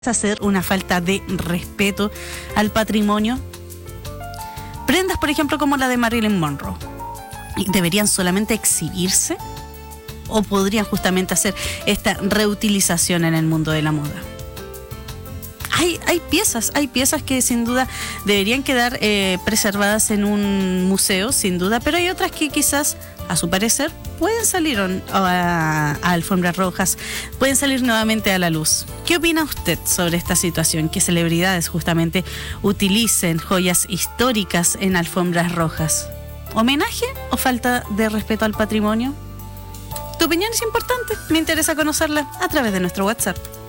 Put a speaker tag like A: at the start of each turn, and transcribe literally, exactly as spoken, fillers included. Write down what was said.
A: hacer una falta de respeto al patrimonio. Prendas, por ejemplo, como la de Marilyn Monroe, ¿deberían solamente exhibirse o podrían justamente hacer esta reutilización en el mundo de la moda? Hay, hay piezas, hay piezas que sin duda deberían quedar eh, preservadas en un museo, sin duda, pero hay otras que quizás, a su parecer, pueden salir a, a alfombras rojas, pueden salir nuevamente a la luz. ¿Qué opina usted sobre esta situación? Que celebridades justamente utilicen joyas históricas en alfombras rojas. ¿Homenaje o falta de respeto al patrimonio? Tu opinión es importante, me interesa conocerla a través de nuestro WhatsApp.